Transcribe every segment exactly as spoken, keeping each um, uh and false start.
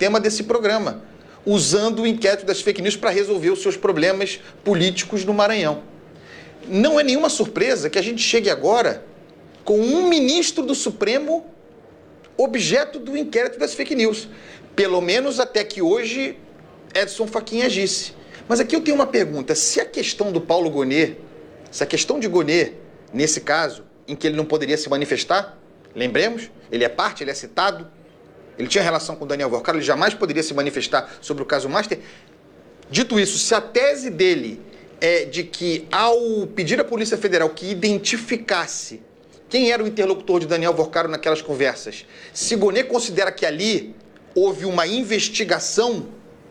tema desse programa, usando o inquérito das fake news para resolver os seus problemas políticos no Maranhão. Não é nenhuma surpresa que a gente chegue agora com um ministro do Supremo objeto do inquérito das fake news. Pelo menos até que hoje Edson Fachin agisse. Mas aqui eu tenho uma pergunta. Se a questão do Paulo Gonet, se a questão de Gonet, nesse caso, em que ele não poderia se manifestar, lembremos, ele é parte, ele é citado, ele tinha relação com Daniel Vorcaro, ele jamais poderia se manifestar sobre o caso Master. Dito isso, se a tese dele é de que, ao pedir à Polícia Federal que identificasse quem era o interlocutor de Daniel Vorcaro naquelas conversas, se Gonet considera que ali houve uma investigação,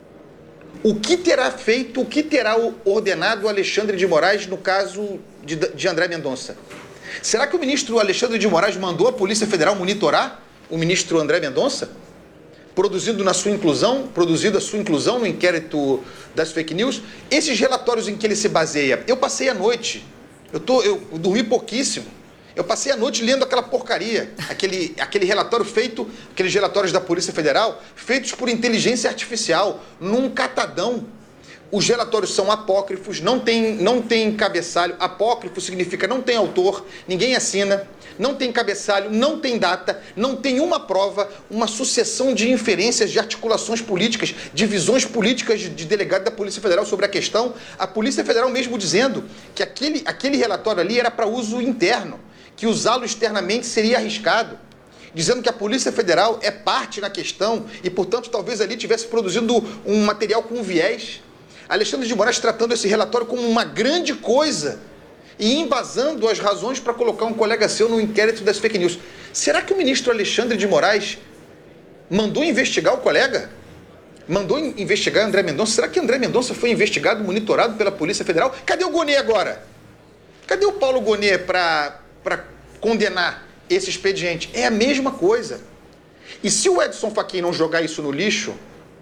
o que terá feito, o que terá ordenado Alexandre de Moraes no caso de, de André Mendonça? Será que o ministro Alexandre de Moraes mandou a Polícia Federal monitorar o ministro André Mendonça, produzindo na sua inclusão, produzindo a sua inclusão no inquérito das fake news? Esses relatórios em que ele se baseia, eu passei a noite, eu, tô, eu dormi pouquíssimo, eu passei a noite lendo aquela porcaria, aquele, aquele relatório feito, aqueles relatórios da Polícia Federal, feitos por inteligência artificial, num catadão. Os relatórios são apócrifos, não tem, não tem cabeçalho. Apócrifo significa não tem autor, ninguém assina, não tem cabeçalho, não tem data, não tem uma prova, uma sucessão de inferências, de articulações políticas, de visões políticas de, de delegado da Polícia Federal sobre a questão. A Polícia Federal mesmo dizendo que aquele, aquele relatório ali era para uso interno, que usá-lo externamente seria arriscado, dizendo que a Polícia Federal é parte na questão e, portanto, talvez ali tivesse produzindo um material com viés. Alexandre de Moraes tratando esse relatório como uma grande coisa e embasando as razões para colocar um colega seu no inquérito das fake news. Será que o ministro Alexandre de Moraes mandou investigar o colega? Mandou investigar André Mendonça? Será que André Mendonça foi investigado, monitorado pela Polícia Federal? Cadê o Gonet agora? Cadê o Paulo Gonet para para condenar esse expediente? É a mesma coisa. E se o Edson Fachin não jogar isso no lixo,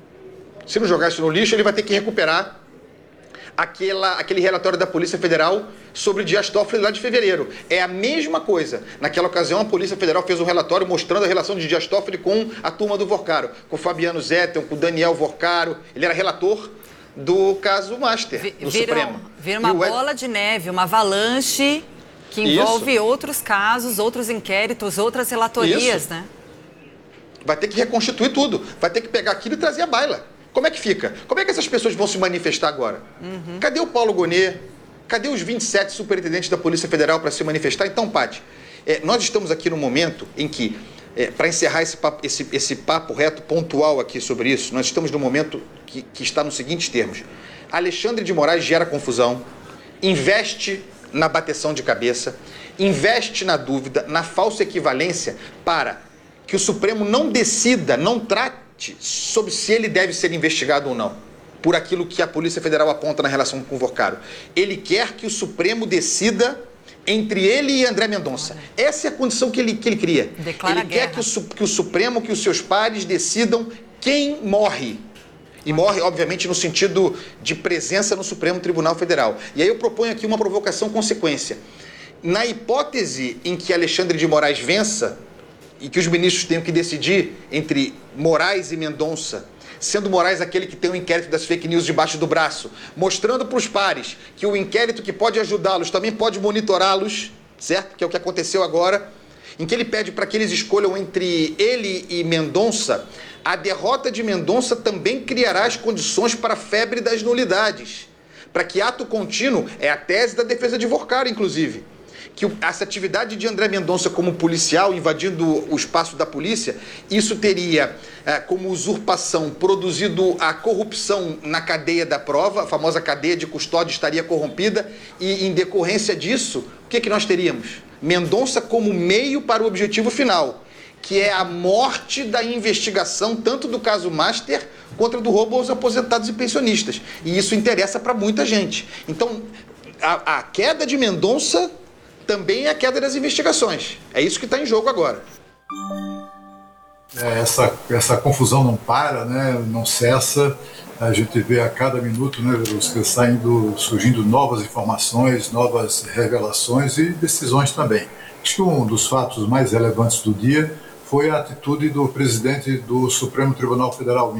se não jogar isso no lixo, ele vai ter que recuperar aquela, aquele relatório da Polícia Federal sobre Dias Toffoli lá de fevereiro. É a mesma coisa. Naquela ocasião, a Polícia Federal fez um relatório mostrando a relação de Dias Toffoli com a turma do Vorcaro, com o Fabiano Zettel, com o Daniel Vorcaro. Ele era relator do caso Master, do Vira, Supremo. Vira uma Ed... bola de neve, uma avalanche que envolve Isso. outros casos, outros inquéritos, outras relatorias, Isso. né? Vai ter que reconstituir tudo. Vai ter que pegar aquilo e trazer a baila. Como é que fica? Como é que essas pessoas vão se manifestar agora? Uhum. Cadê o Paulo Gonet? Cadê os vinte e sete superintendentes da Polícia Federal para se manifestar? Então, Paty, é, nós estamos aqui no momento em que, é, para encerrar esse papo, esse, esse papo reto pontual aqui sobre isso, nós estamos no momento que, que está nos seguintes termos. Alexandre de Moraes gera confusão, investe na bateção de cabeça, investe na dúvida, na falsa equivalência para que o Supremo não decida, não trate sobre se ele deve ser investigado ou não, por aquilo que a Polícia Federal aponta na relação com o Vorcaro. Ele quer que o Supremo decida entre ele e André Mendonça. Essa é a condição que ele, que ele cria. Declara ele quer que o, que o Supremo, que os seus pares decidam quem morre. E morre, obviamente, no sentido de presença no Supremo Tribunal Federal. E aí eu proponho aqui uma provocação consequência. Na hipótese em que Alexandre de Moraes vença e que os ministros tenham que decidir entre Moraes e Mendonça, sendo Moraes aquele que tem o inquérito das fake news debaixo do braço, mostrando para os pares que o inquérito que pode ajudá-los também pode monitorá-los, certo? Que é o que aconteceu agora, em que ele pede para que eles escolham entre ele e Mendonça. A derrota de Mendonça também criará as condições para a febre das nulidades, para que ato contínuo, é a tese da defesa de Vorcaro, inclusive, que essa atividade de André Mendonça como policial, invadindo o espaço da polícia, isso teria é, como usurpação produzido a corrupção na cadeia da prova, a famosa cadeia de custódia estaria corrompida, e em decorrência disso, o que, que nós teríamos? Mendonça como meio para o objetivo final, que é a morte da investigação tanto do caso Master quanto do roubo aos aposentados e pensionistas. E isso interessa para muita gente. Então, a, a queda de Mendonça também é a queda das investigações. É isso que está em jogo agora. É, essa, essa confusão não para, né? Não cessa. A gente vê a cada minuto, né, saindo, surgindo novas informações, novas revelações e decisões também. Acho que um dos fatos mais relevantes do dia foi a atitude do presidente do Supremo Tribunal Federal,